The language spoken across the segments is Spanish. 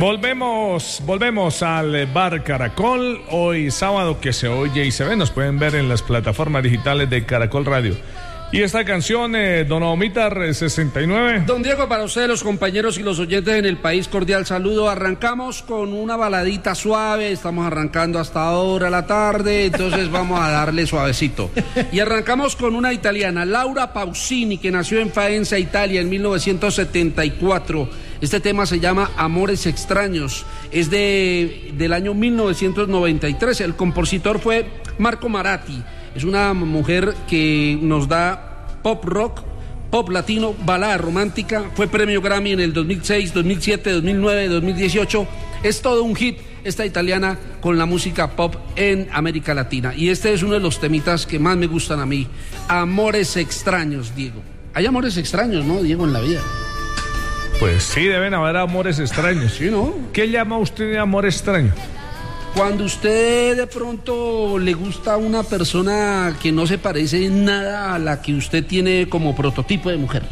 Volvemos al Bar Caracol. Hoy sábado que se oye y se ve. Nos pueden ver en las plataformas digitales de Caracol Radio. Y esta canción, Don Omitar 69. Don Diego, para ustedes, los compañeros y los oyentes en el país, cordial saludo. Arrancamos con una baladita suave. Estamos arrancando hasta ahora la tarde, entonces vamos a darle suavecito. Y arrancamos con una italiana, Laura Pausini, que nació en Faenza, Italia, en 1974. Este tema se llama Amores Extraños. Es del año 1993. El compositor fue Marco Maratti. Es una mujer que nos da pop rock, pop latino, balada romántica. Fue premio Grammy en el 2006, 2007, 2009, 2018. Es todo un hit esta italiana con la música pop en América Latina. Y este es uno de los temitas que más me gustan a mí. Amores extraños, Diego. Hay amores extraños, ¿no, Diego, en la vida? Pues sí, deben haber amores extraños. ¿Sí, no? ¿Qué llama usted de amor extraño? Cuando usted de pronto le gusta a una persona que no se parece en nada a la que usted tiene como prototipo de mujer.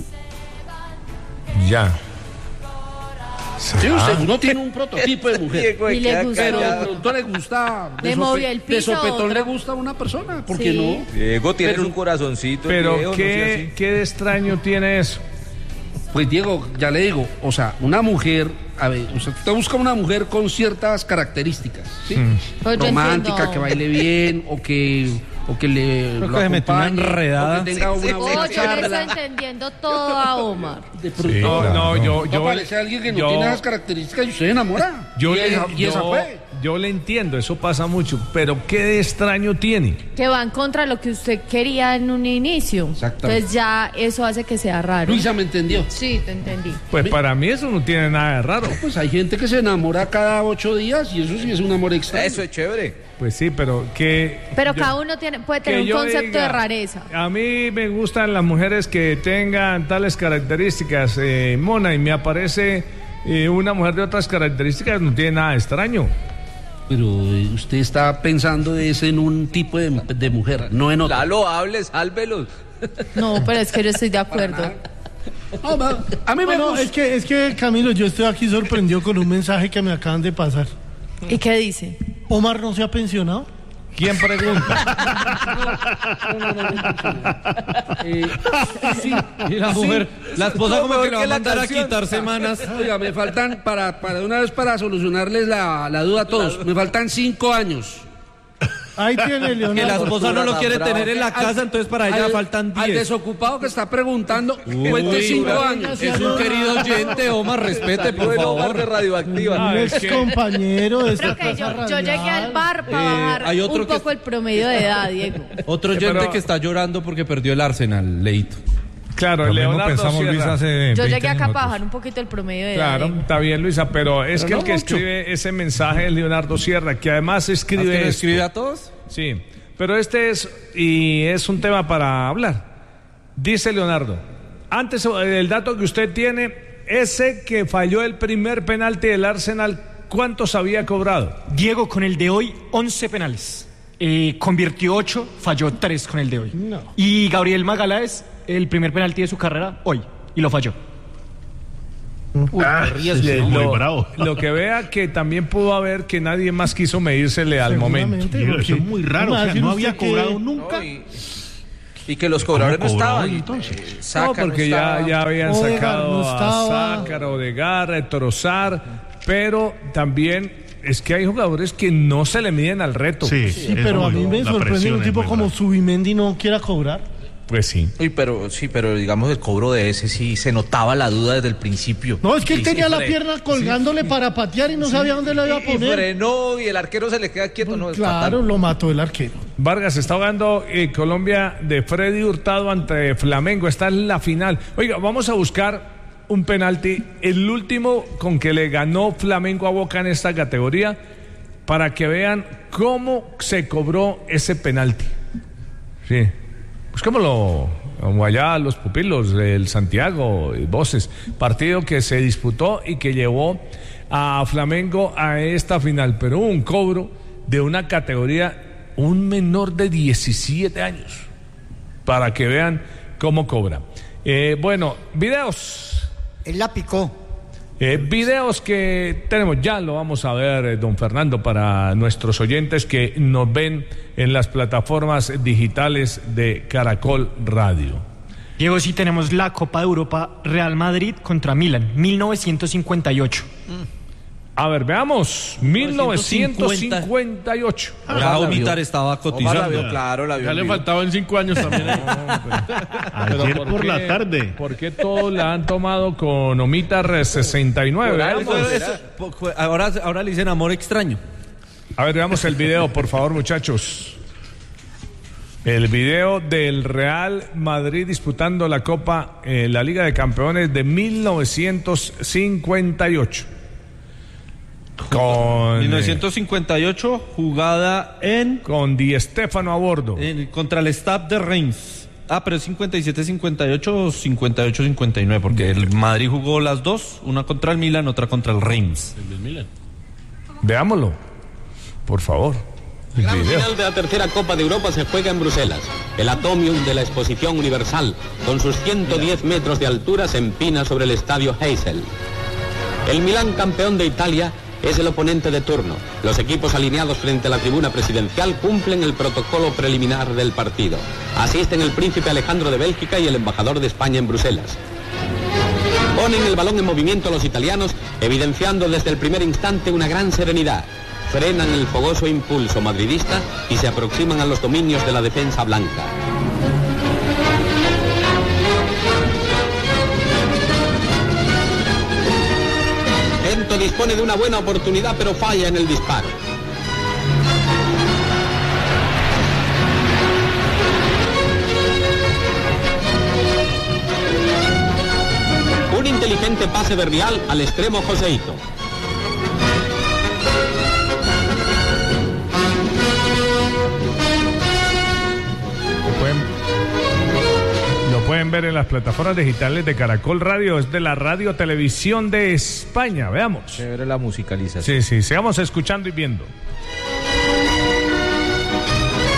Ya. Sí, uno tiene un prototipo de mujer. Y le gusta. Pero de pronto le gusta. Le movió el piso. De sopetón le gusta a una persona. ¿Por qué no? Diego, tienes un corazoncito. Pero Diego, ¿qué de extraño tiene eso? Pues Diego, ya le digo, o sea, una mujer, a ver, usted busca una mujer con ciertas características, ¿sí? Pues romántica, que baile bien, o que le lo acompañe, una enredada. O que tenga una buena yo le estoy entendiendo todo a Omar. De pronto, Sí, no, yo parece alguien que no tiene esas características y usted se enamora. Yo le entiendo, eso pasa mucho, pero ¿qué de extraño tiene? Que va en contra de lo que usted quería en un inicio. Exactamente. Entonces ya eso hace que sea raro. Luisa, ¿me entendió? Sí, te entendí. Pues para mí eso no tiene nada de raro. Pues hay gente que se enamora cada 8 días y eso sí es un amor extraño. Eso es chévere. Pues sí, pero que... Pero cada uno puede tener un concepto de rareza. A mí me gustan las mujeres que tengan tales características, Mona, y me aparece una mujer de otras características, no tiene nada de extraño. Pero usted está pensando en un tipo de mujer, no en otro. Lalo, hable, sálvelos. No, pero es que yo estoy de acuerdo. A mí me gusta. Es que Camilo, yo estoy aquí sorprendido con un mensaje que me acaban de pasar. ¿Y qué dice? ¿Omar no se ha pensionado? ¿Quién pregunta? Sí. Y la mujer, la esposa como que le va a la mandar a canción. quitar semanas. Oiga, me faltan, para una vez para solucionarles la duda a todos, me faltan 5 años. Ahí tiene Leonardo. Que la esposa no lo quiere tener en la casa, entonces para ella faltan 10. Al desocupado que está preguntando, cuente 5 años. Es un querido oyente, Omar, respete, por favor. De radioactiva. Un ex compañero de esta Creo que casa yo llegué al bar para bajar hay otro un poco el promedio de edad, Diego. Otro oyente que está llorando porque perdió el Arsenal, Leito. Claro, Leonardo Sierra. Yo llegué acá para bajar un poquito el promedio de edad. Claro, está bien, Luisa, pero es que el que escribe ese mensaje es Leonardo Sierra, que además escribe... ¿Que escribe a todos? Sí, pero este es un tema para hablar. Dice Leonardo, antes el dato que usted tiene, ese que falló el primer penalti del Arsenal, ¿cuántos había cobrado? Diego, con el de hoy, 11 penales. Convirtió 8, falló 3 con el de hoy. No. Y Gabriel Magaláes, el primer penalti de su carrera, hoy, y lo falló. Muy bravo. Lo que vea que también pudo haber que nadie más quiso medírsele al momento. Eso es muy raro, o sea, no había cobrado nunca. Y que los cobradores no estaban. Entonces? No, porque ya habían sacado a Sácaro, Odegaard, Trozar, pero también es que hay jugadores que no se le miden al reto. Sí, pero a mí me sorprende un tipo como Zubimendi no quiera cobrar. Pues sí. Pero digamos el cobro de ese sí se notaba la duda desde el principio. No, es que él tenía la pierna colgándole para patear y no sabía dónde la iba a poner. Y frenó y el arquero se le queda quieto. No, claro, lo mató el arquero. Vargas, está jugando Colombia de Freddy Hurtado ante Flamengo. Está en la final. Oiga, vamos a buscar un penalti, el último con que le ganó Flamengo a Boca en esta categoría, para que vean cómo se cobró ese penalti. Sí. Busquémoslo como allá los pupilos del Santiago, Voces, partido que se disputó y que llevó a Flamengo a esta final, pero un cobro de una categoría, un menor de 17 años, para que vean cómo cobra. Bueno, videos. Él la picó. Videos que tenemos, ya lo vamos a ver, don Fernando, para nuestros oyentes que nos ven en las plataformas digitales de Caracol Radio. Diego, sí tenemos la Copa de Europa Real Madrid contra Milan, 1958. A ver, veamos, 1958. Ya Omitar estaba cotizando. Claro, la vio. Ya le faltaban 5 años también. Ayer por la tarde. ¿Por qué todos la han tomado con Omitar 69? Ahora le dicen amor extraño. A ver, veamos el video, por favor, muchachos. El video del Real Madrid disputando la Copa, la Liga de Campeones de 1958. Con 1958, jugada con Di Stéfano a bordo. Contra el Stade de Reims. Pero es 57-58 o 58-59, porque el Madrid jugó las dos, una contra el Milan, otra contra el Reims. El Milan. Veámoslo, por favor. La gran final de la tercera Copa de Europa se juega en Bruselas. El Atomium de la Exposición Universal, con sus 110 metros de altura, se empina sobre el estadio Heysel. El Milán, campeón de Italia, es el oponente de turno. Los equipos alineados frente a la tribuna presidencial cumplen el protocolo preliminar del partido. Asisten el príncipe Alejandro de Bélgica y el embajador de España en Bruselas. Ponen el balón en movimiento los italianos, evidenciando desde el primer instante una gran serenidad. Frenan el fogoso impulso madridista y se aproximan a los dominios de la defensa blanca. Gento dispone de una buena oportunidad, pero falla en el disparo. Un inteligente pase de Rial al extremo Joseito. Lo pueden ver en las plataformas digitales de Caracol Radio, es de la Radio Televisión de España. Veamos. Chévere la musicalización. Sí, sigamos escuchando y viendo.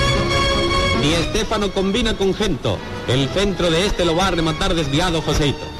Di Stéfano combina con Gento. El centro de este lo va a rematar desviado Joseito.